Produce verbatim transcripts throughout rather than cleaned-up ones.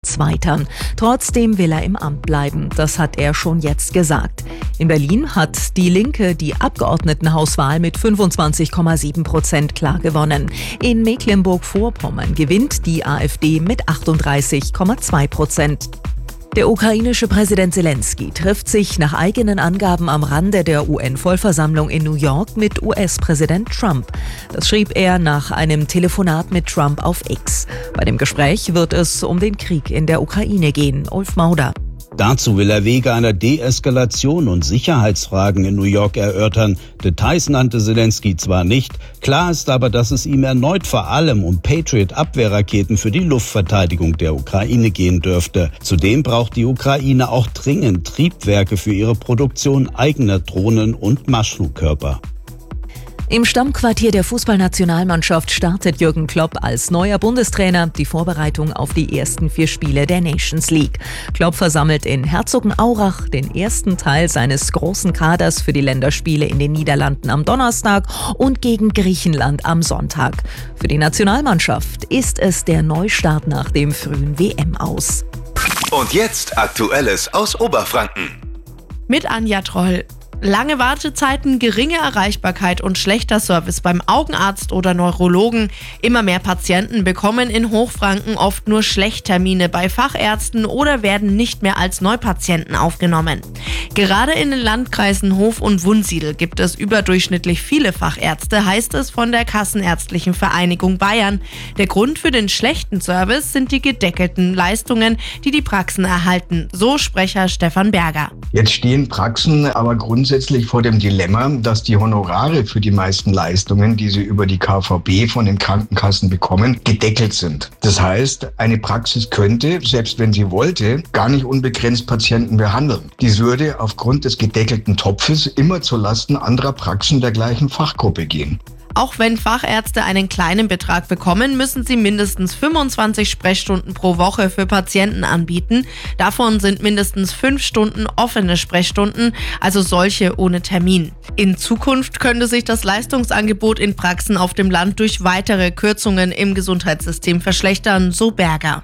Zweiter. Trotzdem will er im Amt bleiben. Das hat er schon jetzt gesagt. In Berlin hat die Linke die Abgeordnetenhauswahl mit fünfundzwanzig Komma sieben Prozent klar gewonnen. In Mecklenburg-Vorpommern gewinnt die AfD mit achtunddreißig Komma zwei Prozent. Der ukrainische Präsident Zelensky trifft sich nach eigenen Angaben am Rande der U N-Vollversammlung in New York mit U S-Präsident Trump. Das schrieb er nach einem Telefonat mit Trump auf X. Bei dem Gespräch wird es um den Krieg in der Ukraine gehen. Ulf Mauder. Dazu will er Wege einer Deeskalation und Sicherheitsfragen in New York erörtern. Details nannte Zelensky zwar nicht, klar ist aber, dass es ihm erneut vor allem um Patriot-Abwehrraketen für die Luftverteidigung der Ukraine gehen dürfte. Zudem braucht die Ukraine auch dringend Triebwerke für ihre Produktion eigener Drohnen und Marschflugkörper. Im Stammquartier der Fußballnationalmannschaft startet Jürgen Klopp als neuer Bundestrainer die Vorbereitung auf die ersten vier Spiele der Nations League. Klopp versammelt in Herzogenaurach den ersten Teil seines großen Kaders für die Länderspiele in den Niederlanden am Donnerstag und gegen Griechenland am Sonntag. Für die Nationalmannschaft ist es der Neustart nach dem frühen W M-Aus. Und jetzt Aktuelles aus Oberfranken. Mit Anja Troll. Lange Wartezeiten, geringe Erreichbarkeit und schlechter Service beim Augenarzt oder Neurologen. Immer mehr Patienten bekommen in Hochfranken oft nur Schlechttermine bei Fachärzten oder werden nicht mehr als Neupatienten aufgenommen. Gerade in den Landkreisen Hof und Wunsiedel gibt es überdurchschnittlich viele Fachärzte, heißt es von der Kassenärztlichen Vereinigung Bayern. Der Grund für den schlechten Service sind die gedeckelten Leistungen, die die Praxen erhalten, so Sprecher Stefan Berger. Jetzt stehen Praxen aber grundsätzlich vor dem Dilemma, dass die Honorare für die meisten Leistungen, die sie über die K V B von den Krankenkassen bekommen, gedeckelt sind. Das heißt, eine Praxis könnte, selbst wenn sie wollte, gar nicht unbegrenzt Patienten behandeln. Dies würde aufgrund des gedeckelten Topfes immer zulasten anderer Praxen der gleichen Fachgruppe gehen. Auch wenn Fachärzte einen kleinen Betrag bekommen, müssen sie mindestens fünfundzwanzig Sprechstunden pro Woche für Patienten anbieten. Davon sind mindestens fünf Stunden offene Sprechstunden, also solche ohne Termin. In Zukunft könnte sich das Leistungsangebot in Praxen auf dem Land durch weitere Kürzungen im Gesundheitssystem verschlechtern, so Berger.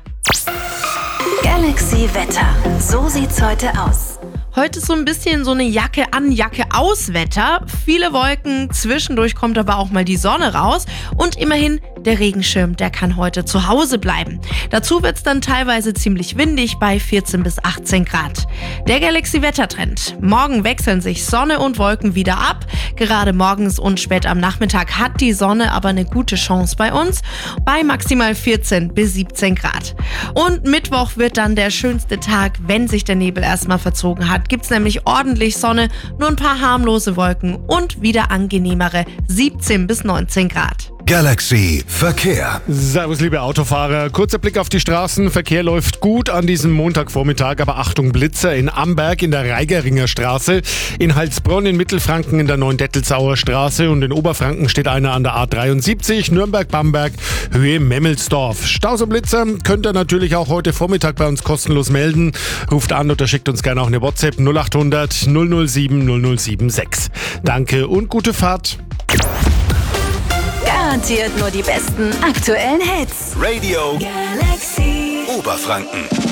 Galaxy Wetter. So sieht's heute aus. Heute ist so ein bisschen so eine Jacke an, Jacke aus Wetter. Viele Wolken, zwischendurch kommt aber auch mal die Sonne raus. Und immerhin, der Regenschirm, der kann heute zu Hause bleiben. Dazu wird es dann teilweise ziemlich windig bei vierzehn bis achtzehn Grad. Der Galaxy-Wettertrend. Morgen wechseln sich Sonne und Wolken wieder ab. Gerade morgens und spät am Nachmittag hat die Sonne aber eine gute Chance bei uns. Bei maximal vierzehn bis siebzehn Grad. Und Mittwoch wird dann der schönste Tag, wenn sich der Nebel erstmal verzogen hat. Gibt's nämlich ordentlich Sonne, nur ein paar harmlose Wolken und wieder angenehmere siebzehn bis neunzehn Grad. Galaxy Verkehr. Servus, liebe Autofahrer. Kurzer Blick auf die Straßen. Verkehr läuft gut an diesem Montagvormittag, aber Achtung, Blitzer in Amberg in der Reigeringer Straße, in Heilsbronn in Mittelfranken in der Neuendettelsauer Straße und in Oberfranken steht einer an der A dreiundsiebzig, Nürnberg-Bamberg, Höhe Memmelsdorf. Staus und Blitzer könnt ihr natürlich auch heute Vormittag bei uns kostenlos melden. Ruft an oder schickt uns gerne auch eine WhatsApp null acht hundert null null sieben null null sieben sechs. Danke und gute Fahrt. Garantiert nur die besten aktuellen Hits. Radio Galaxy Oberfranken.